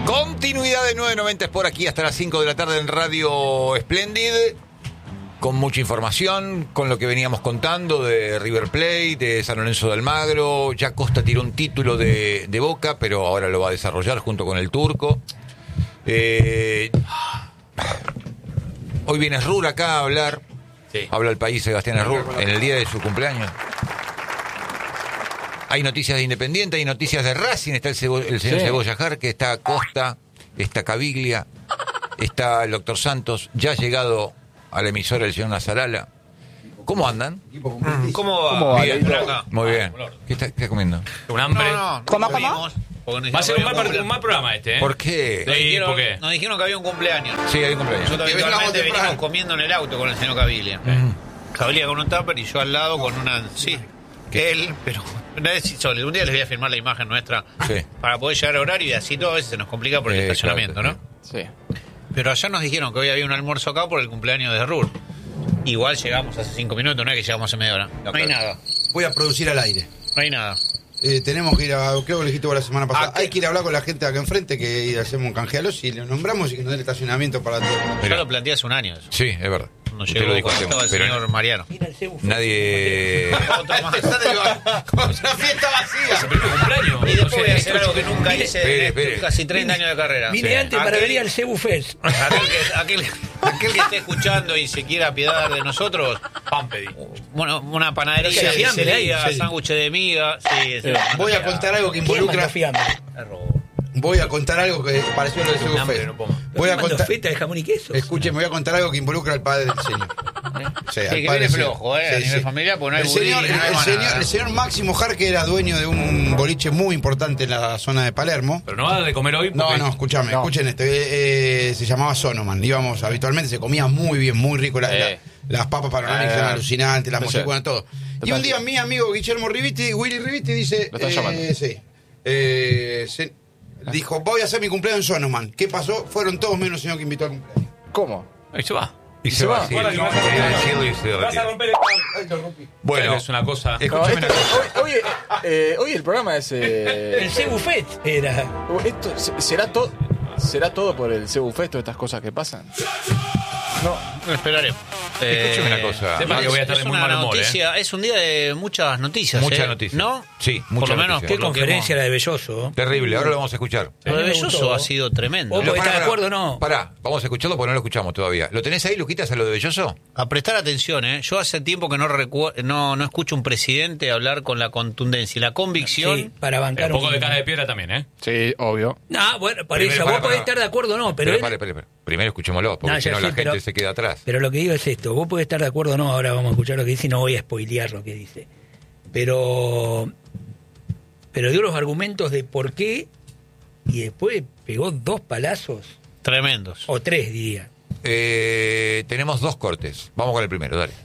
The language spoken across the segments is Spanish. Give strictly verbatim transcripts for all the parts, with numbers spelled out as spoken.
Continuidad de nueve noventa es por aquí hasta las cinco de la tarde en Radio Splendid, con mucha información, con lo que veníamos contando de River Plate, de San Lorenzo de Almagro. Ya Costa tiró un título de, de Boca, pero ahora lo va a desarrollar junto con el turco. Eh, hoy viene Rur acá a hablar. Sí. Habla el país, Sebastián Rur, en el día de su cumpleaños. Hay noticias de Independiente, hay noticias de Racing, está el, Cebo, el señor sí. Cebolla Jarque, está Costa, está Caviglia, está el doctor Santos, ya ha llegado a la emisora el señor Nazarala. ¿Cómo andan? Mm, ¿Cómo va? ¿Cómo va? Bien, muy bien. ¿Qué está, qué está comiendo? Un hambre. No, no, ¿Cómo, cómo? Va a ser un mal, un mal programa este, ¿eh? ¿Por qué? Nos dijeron, ¿Por qué? Nos dijeron que había un cumpleaños. Sí, hay un cumpleaños. Nosotros habitualmente venimos comiendo en el auto con el señor Caviglia. Mm. Caviglia con un tupper y yo al lado con una... Sí, que él, pero... Una vez, un día les voy a firmar la imagen nuestra sí. para poder llegar a horario y así todo a veces se nos complica por el eh, estacionamiento, claro, ¿no? Sí. Pero ayer nos dijeron que hoy había un almuerzo acá por el cumpleaños de Rur. Igual llegamos hace cinco minutos, no es que llegamos hace media hora. No, no hay nada. Voy a producir al aire. No hay nada. Eh, tenemos que ir a... Creo que lo dijiste vos la semana pasada. Ah, hay que ir a hablar con la gente acá enfrente, que ir a hacer un canjealos y le nombramos y que nos dé el estacionamiento para todo. Yo lo planteé hace un año eso. Sí, es verdad. No llegó lo dijo cuando el señor no, Mariano. Nadie... Otro más. Con una fiesta vacía. Es el primer cumpleaños. Y después voy a hacer algo que nunca hice espere, en espere. casi treinta años de carrera. Vine sí. antes para venir al Cebu Fest. Aquel que, aquel, aquel que esté escuchando y se quiera apiadar de nosotros, pan pedí. Bueno, una panadería, sí, pizzería, sí. sándwich de miga. Sí, sí. Voy a contar algo que involucra... Voy a contar algo que pareció lo de Cebu Fest. No voy a contar feta de jamón y queso. Escuchen, voy a contar algo que involucra al padre del señor. O sea, sí, que viene flojo, eh, sí, a nivel sí. familiar, pues no hay el señor, budín, no hay el, señor, el señor Máximo Jarque era dueño de un boliche muy importante en la zona de Palermo. Pero no va a dar de comer hoy. No, no, escúchame, no. escuchen esto. Eh, eh, se llamaba Sonoman. Íbamos habitualmente, se comía muy bien, muy rico. La, eh. la, las papas panorámicas eh. eran alucinantes, las mochilas, bueno, todo. Y un día mi amigo Guillermo Riviti, Willy Riviti, dice. ¿Lo estás eh, llamando? Sí. Eh, se, dijo, voy a hacer mi cumpleaños en Sonoman. ¿Qué pasó? Fueron todos menos el señor que invitó al cumpleaños. ¿Cómo? Ahí se va. Y se, se va. Sí, sí, vas a romper el Ay, lo rompí. Bueno, es una cosa. Escúchame no, esto, una cosa. Hoy, hoy, eh, hoy el programa es. Eh, el Cebu Fest era. Esto, ¿será, to, ¿Será todo por el Cebu Fest, todas estas cosas que pasan? No, no esperaremos. Escúchame eh, una cosa. Sepa que voy a estar de muy mal humor, noticia, ¿eh? Es un día de muchas noticias. Muchas ¿eh? noticias. ¿No? Sí, muchas por lo menos. noticias. ¿Qué conferencia la de Belloso? Terrible, ahora lo vamos a escuchar. Sí. Lo de Belloso ha sido tremendo. ¿Vos podés estar de acuerdo o no? Pará, vamos a escucharlo porque no lo escuchamos todavía. ¿Lo tenés ahí, Luquitas, a lo de Belloso? A prestar atención, ¿eh? Yo hace tiempo que no recu- no, no escucho un presidente hablar con la contundencia y la convicción. Sí, para bancar un poco un... de cara de piedra también, ¿eh? Sí, obvio. No, bueno, por eso, vos podés estar de acuerdo o no, pero. pero él... pare, pare, pare. Primero escuchémoslo, porque no, si no sí, la gente pero, se queda atrás. Pero lo que digo es esto, vos podés estar de acuerdo o no, ahora vamos a escuchar lo que dice y no voy a spoilear lo que dice. Pero pero dio los argumentos de por qué y después pegó dos palazos. Tremendos. O tres, diría. Eh, tenemos dos cortes. Vamos con el primero, dale.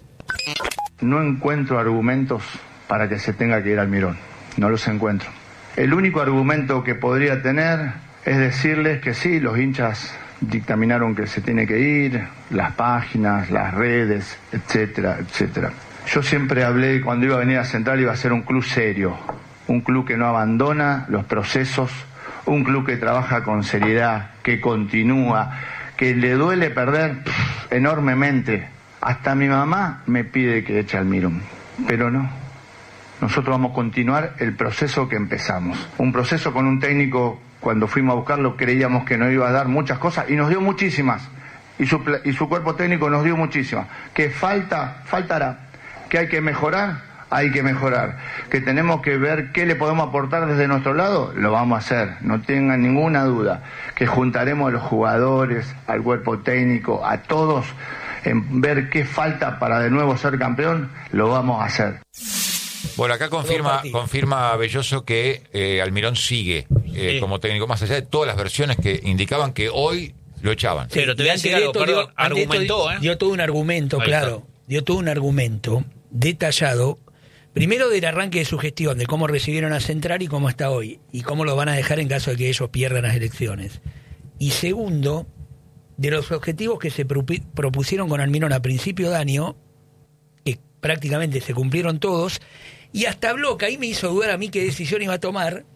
No encuentro argumentos para que se tenga que ir al Mirón. No los encuentro. El único argumento que podría tener es decirles que sí, los hinchas dictaminaron que se tiene que ir, las páginas, las redes, etcétera, etcétera. Yo siempre hablé, cuando iba a venir a Central, iba a ser un club serio, un club que no abandona los procesos, un club que trabaja con seriedad, que continúa, que le duele perder pff, enormemente. Hasta mi mamá me pide que eche al Mirón, pero no. Nosotros vamos a continuar el proceso que empezamos. Un proceso con un técnico, cuando fuimos a buscarlo, creíamos que nos iba a dar muchas cosas y nos dio muchísimas. Y su, y su cuerpo técnico nos dio muchísimas. Que falta, faltará. Que hay que mejorar, hay que mejorar. Que tenemos que ver qué le podemos aportar desde nuestro lado, lo vamos a hacer. No tengan ninguna duda. Que juntaremos a los jugadores, al cuerpo técnico, a todos, en ver qué falta para de nuevo ser campeón, lo vamos a hacer. Bueno, acá confirma confirma Belloso que eh, Almirón sigue eh, sí. como técnico, más allá de todas las versiones que indicaban que hoy lo echaban. Sí, pero te voy a decir algo, perdón, dio, argumentó, ¿eh? Dio todo un argumento, Ahí claro, está. dio todo un argumento detallado, primero del arranque de su gestión, de cómo recibieron a Central y cómo está hoy, y cómo lo van a dejar en caso de que ellos pierdan las elecciones. Y segundo, de los objetivos que se propusieron con Almirón a principio de año, que prácticamente se cumplieron todos, y hasta habló, que ahí me hizo dudar a mí qué decisión iba a tomar,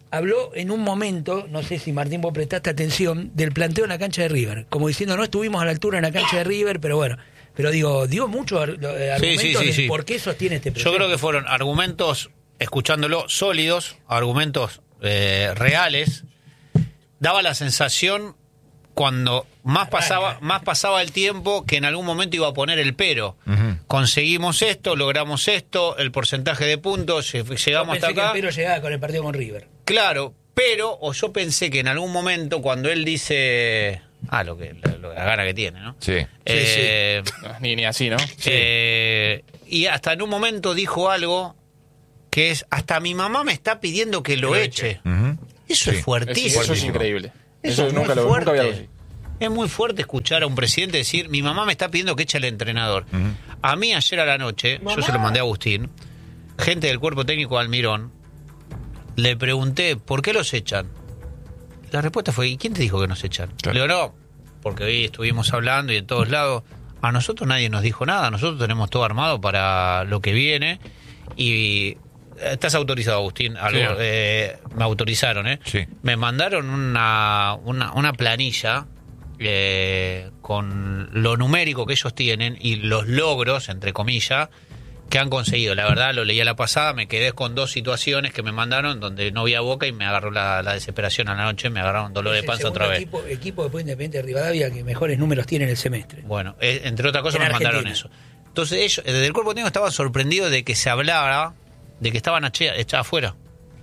habló en un momento, no sé si Martín vos prestaste atención, del planteo en la cancha de River, como diciendo no estuvimos a la altura en la cancha de River, pero bueno, pero digo, dio muchos ar argumentos sí, sí, sí, de sí. por qué sostiene este proyecto. Yo creo que fueron argumentos, escuchándolo, sólidos, argumentos eh, reales. Daba la sensación cuando más pasaba más pasaba el tiempo que en algún momento iba a poner el pero. Uh-huh. Conseguimos esto, logramos esto, el porcentaje de puntos, llegamos hasta acá. Que el pero llegaba con el partido con River. Claro, pero o yo pensé que en algún momento cuando él dice ah lo que lo, lo, la gana que tiene, ¿no? Sí. Eh, sí, sí. Ni, ni así, ¿no? Eh, y hasta en un momento dijo algo que es hasta mi mamá me está pidiendo que lo, lo eche. eche. Uh-huh. Eso sí. es fuertísimo. Eso es increíble. Eso, Eso es nunca lo nunca había visto. Es muy fuerte escuchar a un presidente decir, mi mamá me está pidiendo que eche al entrenador. Uh-huh. A mí ayer a la noche, ¿Mamá? Yo se lo mandé a Agustín, gente del cuerpo técnico de Almirón, le pregunté, ¿por qué los echan? La respuesta fue, ¿y quién te dijo que nos echan? Claro. Le digo, no, porque hoy estuvimos hablando y en todos lados, a nosotros nadie nos dijo nada, nosotros tenemos todo armado para lo que viene y... Estás autorizado, Agustín. Algo, sí. eh, me autorizaron, ¿eh? Sí. Me mandaron una, una, una planilla eh, con lo numérico que ellos tienen y los logros, entre comillas, que han conseguido. La verdad, lo leí a la pasada, me quedé con dos situaciones que me mandaron donde no había boca y me agarró la, la desesperación a la noche, me agarraron dolor de panza otra vez. Equipo, equipo después Independiente de Rivadavia que mejores números tiene en el semestre. Bueno, eh, entre otras cosas en me Argentina. mandaron eso. Entonces ellos, desde el cuerpo técnico estaban sorprendidos de que se hablara de que estaban echadas afuera.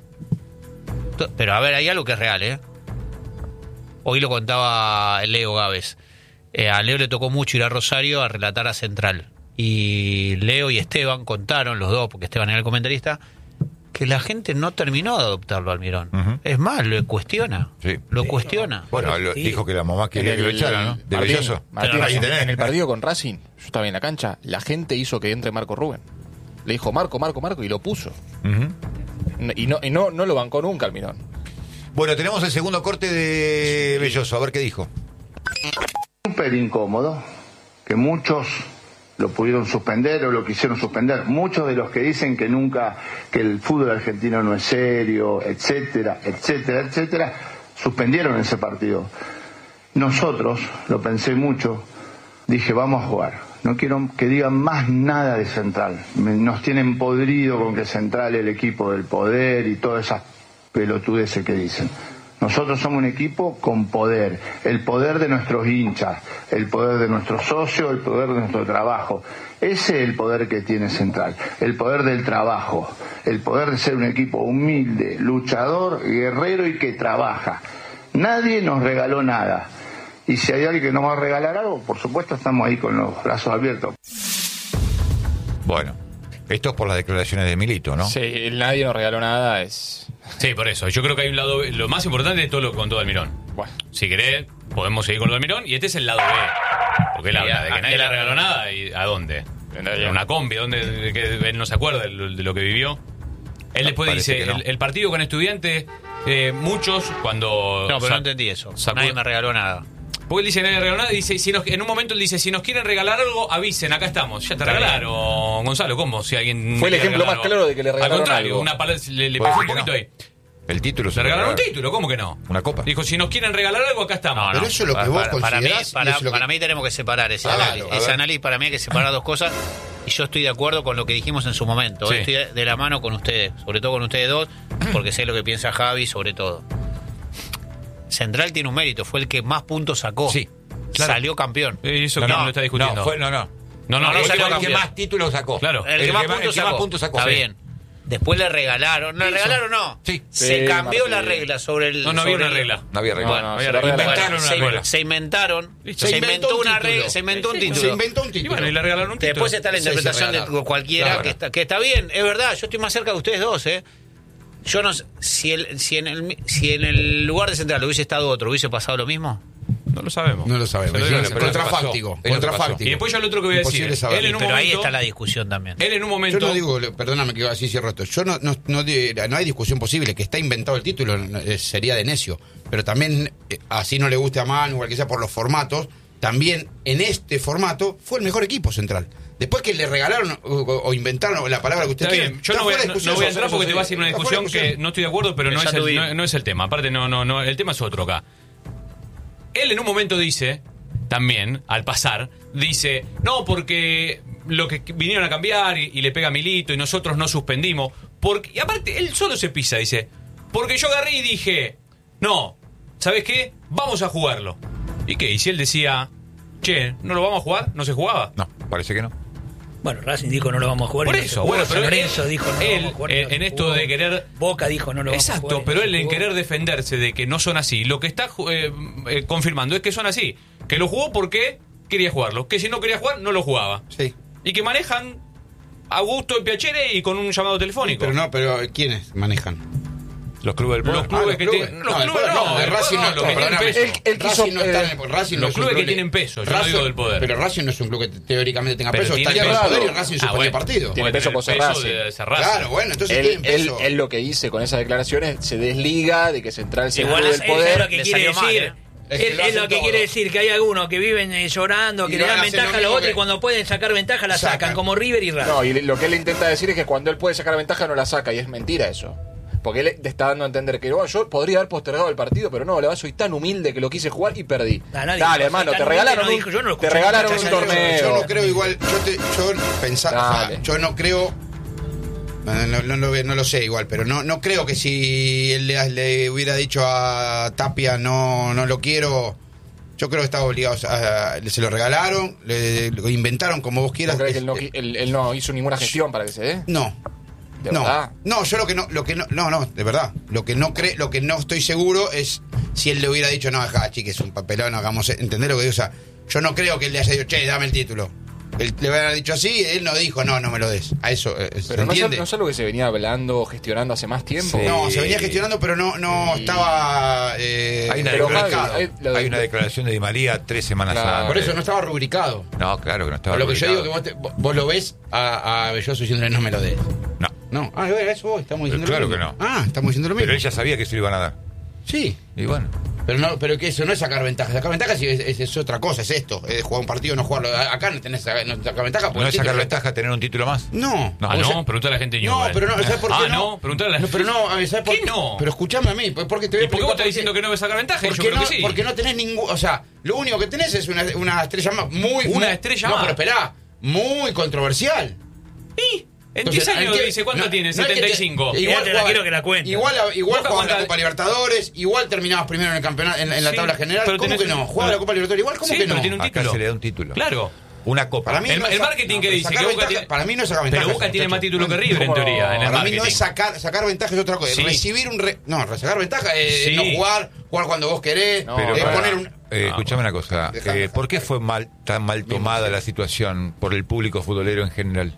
Pero a ver, hay algo que es real, ¿eh? Hoy lo contaba Leo Gávez. Eh, a Leo le tocó mucho ir a Rosario a relatar a Central. Y Leo y Esteban contaron, los dos, porque Esteban era el comentarista, que la gente no terminó de adoptarlo al Mirón. Uh-huh. Es más, lo cuestiona. Sí. Lo sí. cuestiona. Bueno, lo, sí. dijo que la mamá quería el, que lo echara, ¿no? De Martín, Martín, Martín, en el partido con Racing, yo estaba en la cancha, la gente hizo que entre Marco Rubén. Le dijo Marco, Marco, Marco y lo puso. Uh-huh. Y, no, y no, no lo bancó nunca al Mirón. Bueno, tenemos el segundo corte de Belloso, a ver qué dijo. Súper incómodo, que muchos lo pudieron suspender o lo quisieron suspender. Muchos de los que dicen que nunca, que el fútbol argentino no es serio, etcétera, etcétera, etcétera, suspendieron ese partido. Nosotros, lo pensé mucho, dije, vamos a jugar. No quiero que digan más nada de Central. Nos tienen podrido con que Central es el equipo del poder y todas esas pelotudeces que dicen. Nosotros somos un equipo con poder. El poder de nuestros hinchas, el poder de nuestros socios, el poder de nuestro trabajo. Ese es el poder que tiene Central. El poder del trabajo. El poder de ser un equipo humilde, luchador, guerrero y que trabaja. Nadie nos regaló nada. Y si hay alguien que nos va a regalar algo, por supuesto estamos ahí con los brazos abiertos. Bueno, esto es por las declaraciones de Milito, ¿no? Sí, el nadie nos regaló nada es... Sí, por eso. Yo creo que hay un lado... Lo más importante es todo lo con todo Almirón. Bueno. Si querés, podemos seguir con lo de Almirón. Y este es el lado B. Porque él habla de que nadie le regaló nada. ¿Y a dónde? En una combi, donde que él no se acuerda de lo, de lo que vivió. Él después dice, no. el, el partido con Estudiantes, eh, muchos cuando... No, pero no entendí eso. Sacó... Nadie me regaló nada. Porque él dice, nadie regaló nada, y dice, si nos, en un momento él dice, si nos quieren regalar algo, avisen, acá estamos. Ya te regalaron, Gonzalo, ¿cómo? Si alguien fue el ejemplo más claro de que le regalaron. Al contrario, algo. Una palabra, le, le pasó un poquito no. ahí. El título se le regalaron un título, ¿cómo que no? Una copa. Dijo, si nos quieren regalar algo, acá estamos. No, no. Pero eso es lo que para, vos para, considerás. Para mí, para, que... para mí tenemos que separar ese claro, análisis. Ese análisis para mí hay que separar dos cosas. Y yo estoy de acuerdo con lo que dijimos en su momento. Sí. Estoy de la mano con ustedes, sobre todo con ustedes dos, porque sé lo que piensa Javi, sobre todo. Central tiene un mérito, fue el que más puntos sacó. Sí. Claro. Salió campeón. Y eso no, que no, no lo está discutiendo. No, fue, no, no. No, no, no, no, no salió el que más títulos sacó. Claro. El, el que, más, puntos el que más puntos sacó. Está sí. bien. Después le regalaron. ¿No le regalaron no? Sí. Se sí, cambió Martín. la regla sobre el... No, no había una regla. No había regla. Bueno, no, no había regla. Inventaron una se, regla. Se inventaron. Se, se inventó, inventó un una título. regla. Se inventó un título. Se inventó un título. Y bueno, y le regalaron un título. Después está la interpretación de cualquiera claro. que, está, que está bien. Es verdad, yo estoy más cerca de ustedes dos, ¿eh? Yo no sé, si, el, si, en el, si en el lugar de Central hubiese estado otro, ¿hubiese pasado lo mismo? No lo sabemos. No lo sabemos. Lo es contrafáctico. contrafáctico. Y después yo lo otro que voy a decir. Él en un Pero momento, ahí está la discusión también. Él en un momento... Yo no digo, perdóname que así cierro esto. Yo no, no, no, no hay discusión posible. Que está inventado el título sería de necio. Pero también, así no le guste a Manu, o al que sea por los formatos, también en este formato fue el mejor equipo Central. Después que le regalaron o, o inventaron la palabra que usted Está quiere. bien, yo no voy, a, no, no voy a entrar porque te va a hacer una discusión que no estoy de acuerdo, pero no es, el, no, no es el tema. Aparte, no, no, no, el tema es otro acá. Él en un momento dice, también, al pasar, dice, no, porque lo que vinieron a cambiar y, y le pega a Milito y nosotros no suspendimos. Porque, y aparte, él solo se pisa, dice, porque yo agarré y dije, no, ¿sabes qué? Vamos a jugarlo. ¿Y qué? Y si él decía, che, ¿no lo vamos a jugar? ¿No se jugaba? No, parece que no. Bueno, Racing dijo no lo vamos a jugar. Por y eso, no bueno, San pero Lorenzo él, dijo no lo él, vamos a jugar. eh, No se en esto jugó. de querer... Boca dijo no lo vamos Exacto, a jugar. pero él no en jugó. querer defenderse de que no son así, lo que está eh, eh, confirmando es que son así. Que lo jugó porque quería jugarlo. Que si no quería jugar, no lo jugaba. Sí. Y que manejan a gusto y piacere y con un llamado telefónico. Pero no, pero ¿quiénes manejan? Los clubes del Los poder. clubes Ah, los que clubes. tienen... No, Los el clubes poder no, no, el el poder Racing no, no, los que tienen perdóname. peso. Él- él quiso, Racing no está eh, en el Racing no los es un clubes que club- tienen peso, yo no Racing- digo del poder. Pero Racing no es un club que teóricamente tenga Pero peso, tiene está en el peso. poder y Racing Ah, suspende bueno. partido. Tiene peso por ser peso Racing. de ser Racing. Claro, bueno, entonces Él, tienen él, peso. él lo que hice con esas declaraciones se desliga de que Central sea el Igual club es, del es poder. lo que le quiere salió mal, decir. ¿eh? Es que Él- lo es hacen lo que todo. quiere decir que hay algunos que viven eh, llorando, que Y le dan hacen lo ventaja a los mismo otros que- y cuando pueden sacar ventaja la La sacan, sacan. como River y Racing. No, y lo que él intenta decir es que cuando él puede sacar ventaja no la saca, y es mentira eso. Porque él te está dando a entender que bueno, yo podría haber postergado el partido, pero no, la verdad soy tan humilde que lo quise jugar y perdí. Ah, nadie Dale, dijo, hermano, soy te tan regalaron, humilde, un, no dijo, yo no lo te escuché, regalaron un muchacho, yo- torneo. Yo no creo igual, yo, te, yo pensaba, o sea, Dale. yo no creo, no, no, no lo, no lo sé igual, pero no, no creo que si él le, le hubiera dicho a Tapia no, no lo quiero, yo creo que estaba obligado, a, se lo regalaron, le, lo inventaron como vos quieras. ¿No crees que él no, él- él no hizo ninguna gestión para que se dé? No. ¿De No, verdad? no, yo lo que no, lo que no, no, no, de verdad, lo que no creo, lo que no estoy seguro es si él le hubiera dicho, no, dejá, chique, es un papelón, hagamos, ¿entendés lo que digo? O sea, yo no creo que él le haya dicho, che, dame el título. Él le hubiera dicho así, él no dijo, no, no me lo des. A eso, eh, ¿se Pero no es, entiende? no es algo que se venía hablando, gestionando hace más tiempo. Sí. No, se venía gestionando, pero no, no estaba eh, Hay una, Pero, declaración, Javi, hay- lo de- hay una declaración de Di María tres semanas Claro. antes. por eso no estaba rubricado. No, claro que no estaba Lo que yo digo rubricado. que vos, te- vos- vos lo ves a, a Belloso diciéndole no me lo des. No, No, ah, eso vos, estamos diciendo Claro lo mismo. que no. Ah, estamos diciendo lo mismo. pero ella sabía que se lo iban a dar. Sí. Y bueno. Pero no, pero que eso no es sacar ventaja. Sacar ventaja sí es, es, es otra cosa, es esto. Es jugar un partido o no jugarlo. A- Acá no tenés no sacar ventaja. porque ¿No el es sacar título- ventaja tener un título más? No. No, Ah, O sea- no, preguntale a la gente de No, Newell. pero no, ¿sabes por qué ah, no? no, preguntale a la No, pero no, a ver, ¿sabes por ¿Qué no? Pero escúchame a mí, porque te voy a ¿Y por qué explicar vos estás por qué. diciendo que no me sacar ventaja? Yo Porque creo no, que sí. porque no tenés ningún. O sea, lo único que tenés es una, una estrella más muy. Una muy- estrella no, más. pero esperá, muy controversial. ¿Y? En Entonces, diez años ¿en qué- dice, ¿cuánto no, tiene? no es que te- setenta y cinco. Igual te la jugaba- quiero que la cuente. Igual, igual Boca jugabas la cuenta- Copa Libertadores, igual terminabas primero en el campeonato, en, en la Sí, tabla general. pero ¿Cómo tenés que no? un- Jugaba la Copa Libertadores igual, ¿cómo Sí, que pero no? tiene un Acá título. se le da un título. Claro. Una copa. Para mí El- no es el sa- marketing no, que pero dice sacar que Boca ventaja- tiene- para mí no es sacar Pero ventaja. Boca tiene muchacho. más título que River, en ¿Cómo no? teoría, en el Para mí marketing. no es sacar, sacar ventaja es otra cosa. Sí. Recibir un. Re- no, sacar ventaja es Sí. no jugar, jugar cuando vos querés, No, Pero es para- poner un. eh, escuchame una cosa. Dejá, eh, dejá. ¿Por qué fue mal, tan mal tomada la situación por el público futbolero en general?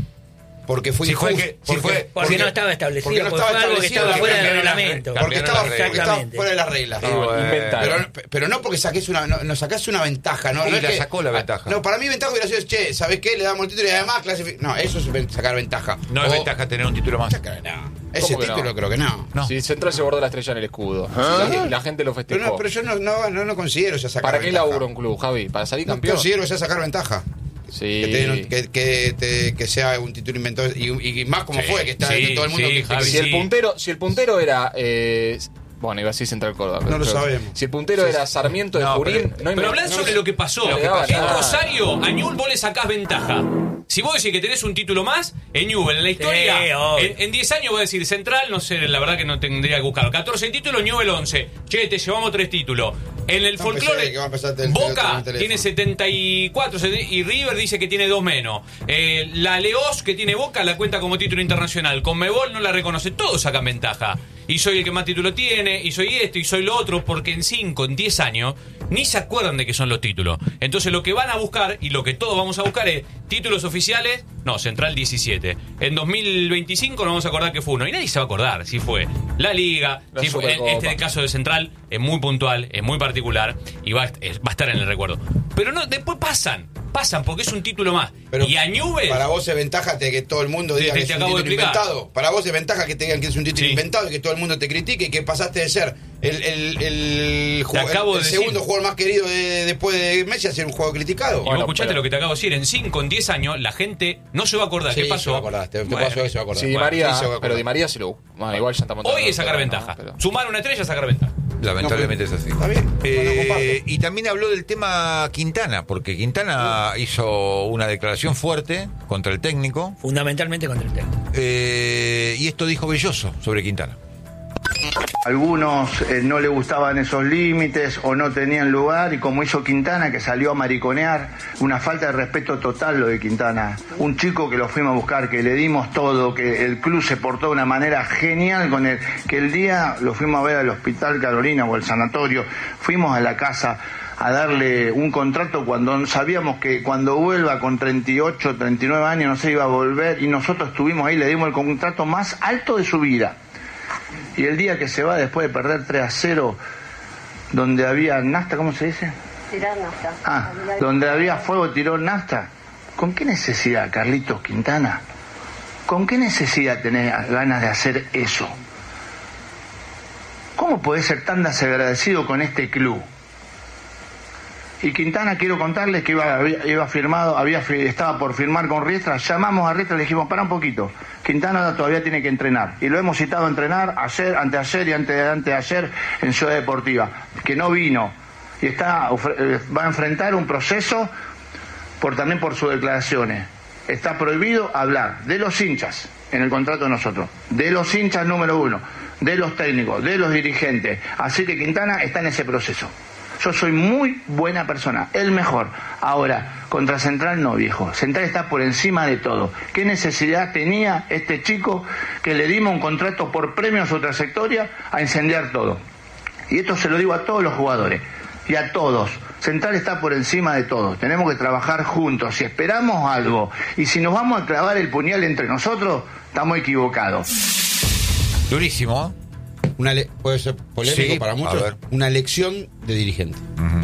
Porque fue Si fue injusto, que- si porque, fue- Porque no estaba establecido, porque no porque estaba fue algo que establecido, estaba que fuera del cambiaron las reglamento. reglas. Porque estaba, Cambiaron las porque estaba reglas. fuera de las reglas. Sí, bueno. Inventaron. Pero, pero no porque saques una, no, no sacás una ventaja, ¿no? Y no es la que- sacó la ventaja. No, para mí ventaja hubiera sido, che, ¿sabés qué? Le damos el título y además clasific... No, eso es ven- sacar ventaja. No es O- ventaja tener un título más. No, ese ¿Cómo que título no? creo que no. No. Si Central se bordó la estrella en el escudo. ¿Ah? Y la gente lo festejó. Pero, no, pero yo no, no, no, no considero ya sacar ¿Para qué ventaja. laburo un club, Javi? ¿Para salir No campeón? considero ya sacar ventaja. Sí. Que, te den un- que, que, te- que sea un título inventado y, y más como Sí, fue, que está sí, de todo el mundo. sí, que- que- Javi, Si el sí. puntero, si el puntero era. Eh, bueno, iba a decir Central Córdoba. No lo pero- sabemos. Si el puntero era Sarmiento de No, Jurín, pero- no hay Pero más- hablá no- sobre lo que pasó. Lo que pasa. En Rosario, a Newell vos le sacás ventaja. Si vos decís que tenés un título más, en Newell, en la historia, Sí, obvio. en, en diez años voy a decir Central, no sé, la verdad que no tendría que buscarlo. catorce títulos, Newell once. Che, te llevamos tres títulos. En el No folclore, empecé, que va a empezar el tel- Boca el teléfono. tiene setenta y cuatro setenta y River dice que tiene dos menos. Eh, la Leos que tiene Boca la cuenta como título internacional. Conmebol no la reconoce. Todos sacan ventaja. Y soy el que más título tiene, y soy esto, y soy lo otro, porque en cinco, en diez años, ni se acuerdan de que son los títulos. Entonces lo que van a buscar, y lo que todos vamos a buscar es títulos oficiales, no, Central diecisiete. En dos mil veinticinco nos vamos a acordar que fue uno, y nadie se va a acordar si fue la Liga, La si fue, Supercopa. este caso de Central es muy puntual, es muy particular, y va, a- es- va a estar en el recuerdo. Pero no, después pasan. pasan porque es un título más. Pero y a Newell's, para vos es ventaja de que todo el mundo diga te, que te es un acabo de título explicar. inventado. Para vos es ventaja que te digan que es un título Sí. inventado y que todo el mundo te critique y que pasaste de ser el, el, el, jugador- acabo el de segundo decir. jugador más querido de- después de Messi a ser un jugador criticado. y vos escuchaste lo que te acabo de decir, en cinco, en diez años, la gente no se va a acordar. Sí, ¿Qué pasó? se va a acordar, te- te Bueno, pasó que se va a acordar. Sí, Di Bueno, María, sí, se va a acordar. pero Di María sí lo. Bueno, igual ya estamos Hoy es sacar ventaja. pero- Sumar una estrella es sacar ventaja. Lamentablemente No, es así. está bien, Eh, no, no comparto. y también habló del tema Quintana, porque Quintana hizo una declaración fuerte contra el técnico. Fundamentalmente contra el técnico. Eh, y esto dijo Belloso sobre Quintana. Algunos eh, no le gustaban esos límites o no tenían lugar, y como hizo Quintana, que salió a mariconear, una falta de respeto total lo de Quintana. Un chico que lo fuimos a buscar, que le dimos todo, que el club se portó de una manera genial con él, que el día lo fuimos a ver al Hospital Carolina o al sanatorio, fuimos a la casa a darle un contrato cuando sabíamos que cuando vuelva con treinta y ocho, treinta y nueve años no se iba a volver, y nosotros estuvimos ahí, le dimos el contrato más alto de su vida. Y el día que se va después de perder tres a cero, donde había nafta, ¿cómo se dice? Tirar nafta. Ah, donde había fuego, tiró nafta. ¿Con qué necesidad, Carlitos Quintana? ¿Con qué necesidad tenés ganas de hacer eso? ¿Cómo podés ser tan desagradecido con este club? Y Quintana, quiero contarles que iba, había, iba firmado, había estaba por firmar con Riestra. Llamamos a Riestra y le dijimos, para un poquito, Quintana todavía tiene que entrenar. Y lo hemos citado a entrenar ayer, anteayer y ante, anteayer en Ciudad Deportiva, que no vino. Y está va a enfrentar un proceso por también por sus declaraciones. Está prohibido hablar de los hinchas en el contrato de nosotros, de los hinchas número uno, de los técnicos, de los dirigentes. Así que Quintana está en ese proceso. Yo soy muy buena persona, el mejor. Ahora, contra Central no, viejo. Central está por encima de todo. ¿Qué necesidad tenía este chico que le dimos un contrato por premio a su trayectoria a incendiar todo? Y esto se lo digo a todos los jugadores y a todos. Central está por encima de todo. Tenemos que trabajar juntos. Si esperamos algo y si nos vamos a clavar el puñal entre nosotros, estamos equivocados. Durísimo, ¿eh? Una le- puede ser polémico Sí, para a muchos, ver. una elección de dirigente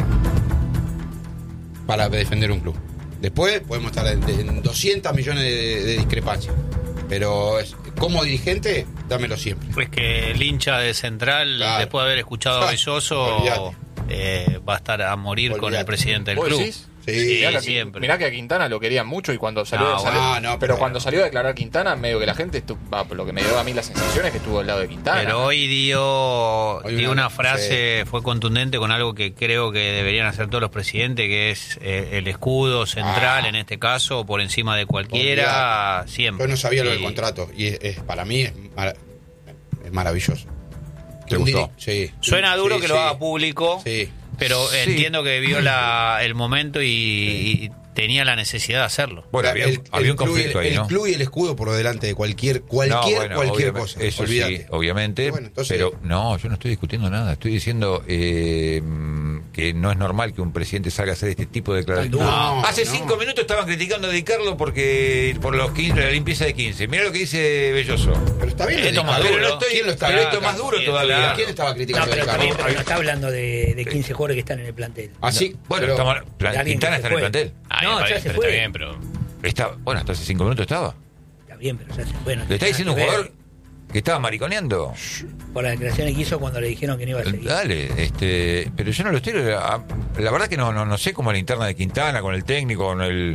para defender un club. Después podemos estar en, en doscientos millones de, de discrepancias, pero es- como dirigente, dámelo siempre. Pues que el hincha de Central, Claro. después de haber escuchado a Belloso, Olvídate. eh, va a estar a morir con Olvídate. el presidente del ¿Vos club. decís? Sí, Mirá que a- siempre. Mirá que a Quintana lo querían mucho y cuando salió, No, salió- bueno, no, pero, pero- cuando salió a declarar Quintana, medio que la gente estu- va, por lo que me dio a mí la sensación es que estuvo al lado de Quintana. Pero hoy dio, Hoy dio una- una frase, fue contundente con algo que creo que deberían hacer todos los presidentes, que es eh, el escudo central, Ah. en este caso, por encima de cualquiera, siempre. Yo no sabía lo del Y- contrato y es, es- para mí es, mara- es maravilloso. ¿Te Un gustó? diri- Sí. Suena duro Sí, que lo sí. haga público, Sí. pero Sí. entiendo que vio la, el momento y, y tenía la necesidad de hacerlo. Bueno, había, el, había el un club y conflicto el, ahí, el ¿no? club y el escudo por delante de cualquier cualquier No, bueno, cualquier obviamente, cosa. Eso Olvídate. sí, obviamente. Bueno, entonces- pero no, yo no estoy discutiendo nada. Estoy diciendo eh, que no es normal que un presidente salga a hacer este tipo de declaraciones. No, Hace no. cinco minutos estaban criticando a Di Carlo porque por los quince, la limpieza de quince. Mira lo que dice Belloso. Pero está bien. Esto lo más de Pero duro. no estoy, ¿Quién lo está pero esto es criticando? más duro Sí, todavía. claro. ¿Quién estaba No, criticando pero, el está cargo? bien, pero no está hablando de, de quince jugadores que están en el plantel. Así, Bueno, pero- estamos, de alguien Quintana que está se en el fue. plantel. Ah, No, está ya bien, se pero fue. está bien, pero... Está, bueno, hasta hace cinco minutos estaba. Está bien, pero ya se fue. no Le está tiene diciendo un nada que jugador que estaba mariconeando. ver por las declaraciones que hizo cuando le dijeron que no iba a seguir. Dale, este, pero yo no lo estoy. La, la verdad que no, no, no sé cómo es la interna de Quintana, con el técnico, con el,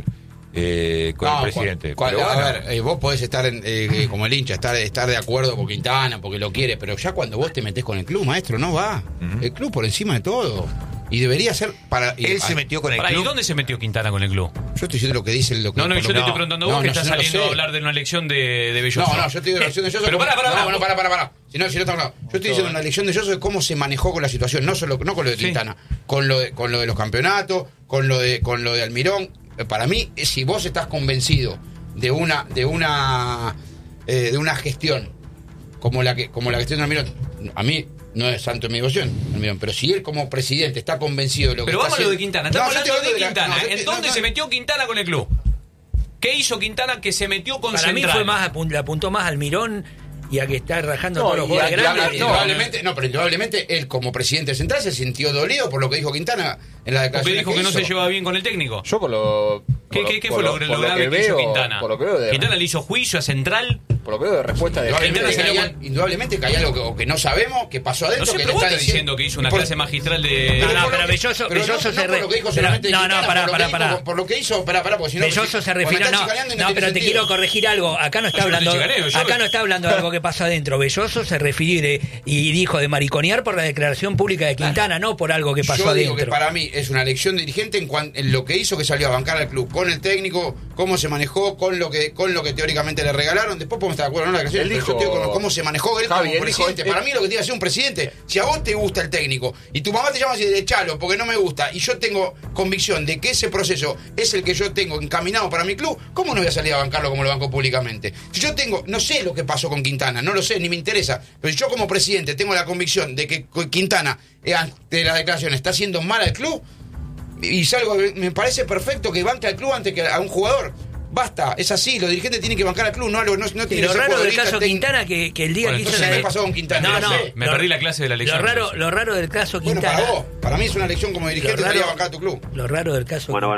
eh, con No, el presidente. cual- Pero cual- bueno, a ver, eh, vos podés estar en, eh, como el hincha, estar, estar de acuerdo con Quintana porque lo quiere, pero ya cuando vos te metés con el club, maestro, no va. El club por encima de todo. Y debería ser para. y- él se metió con el Pará, ¿y club. dónde se metió Quintana con el club? Yo estoy diciendo lo que dice lo que. No, no, por yo lo- te estoy preguntando a vos no, que no, estás yo no lo saliendo a sé. hablar de una elección de, de Belloso. No, no, yo te digo la elección de Yoso. Pero cómo- pará, pará, no, pará. no, pará, pará, pará. Si no, si no estamos hablando. Yo estoy diciendo una elección de Yoso de cómo se manejó con la situación, no solo no con lo de Sí. Quintana, con lo de, con lo de los campeonatos, con lo de con lo de Almirón. Eh, Para mí, eh, si vos estás convencido de una de una eh, de una gestión como la que como la gestión de Almirón, a mí no es santo en mi devoción, Almirón, pero si él como presidente está convencido de lo que Pero está vamos a lo de haciendo- Quintana. No, Estamos yo estoy hablando de la- Quintana. no, yo ¿eh? te- ¿En dónde no, se no. metió Quintana con el club? ¿Qué hizo Quintana que se metió con Para mí Central? fue más, apun- le apuntó más al Mirón y a que está rajando No, todos los y jugadores a- y a- grandes. no, Indudablemente, no, pero indudablemente él como presidente central se sintió dolido por lo que dijo Quintana en la Porque declaración dijo que no se lleva bien con el técnico. Yo por lo... ¿Qué, por qué, lo- qué por fue lo, lo- lo por lo grave que que hizo veo- Quintana? Por lo que veo de... Quintana le hizo juicio a Central. Por lo que veo de respuesta de... Indudablemente, Quintana que se hay, lo- indudablemente que hay algo que, o que no sabemos que pasó No adentro. sé, que pero le vos están estás diciendo que hizo una por- clase magistral de... No, no, por lo pero que- Belloso, pero Belloso no, se no re- por lo que dijo pero- solamente no, no, Quintana, pará, por lo pará, que pará. dijo- por lo que hizo, pará, pará, porque si no... Belloso se cuando refirió, están no, chicaneando no, tiene pero te sentido. quiero corregir algo. Acá no está Yo no te hablando, chicaneo, yo- acá no está hablando de algo que pasó adentro. Belloso se refiere y dijo de mariconear por la declaración pública de Quintana, no por algo que pasó Yo digo adentro. que para mí es una elección de dirigente en, cuan- en lo que hizo que salió a bancar al club, con el técnico, cómo se manejó, con lo que con lo que teóricamente le regalaron. Después podemos estar de acuerdo en la declaración, Él pero dijo- yo te digo con cómo se manejó él Javi, como él dijo- presidente. él- Para mí lo que tiene que hacer un presidente, si a vos te gusta el técnico y tu mamá te llama así de chalo porque no me gusta y yo tengo convicción de que ese proceso es el que yo tengo encaminado para mi club, ¿cómo no voy a salir a bancarlo como lo banco públicamente? Si yo tengo, no sé lo que pasó con Quintana, no lo sé, ni me interesa, pero si yo como presidente tengo la convicción de que Quintana, eh, ante la declaración, está haciendo mal al club, y salgo, me parece perfecto que banque al club antes que a un jugador. Basta, es así, los dirigentes tienen que bancar al club, no, no, no Y tiene lo que ser raro del futbolista, caso ten- Quintana que, que el día Bueno, que hizo entonces la me pasó con Quintana, No, no no, sé. Me lo- perdí la clase de la lección. Lo raro, entonces. lo raro del caso Bueno, Quintana. para vos, para mí es una elección como dirigente, Lo raro- estaría a bancar a tu club. Lo raro del caso Bueno, bueno.